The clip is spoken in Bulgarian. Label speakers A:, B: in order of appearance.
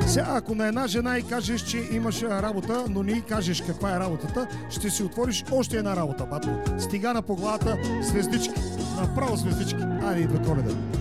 A: Сега, ако на една жена и кажеш, че имаш работа, но не й кажеш каква е работата, ще си отвориш още една работа, батко. Стигана по главата, звездички. Направо звездички. Айде, идва Коледа.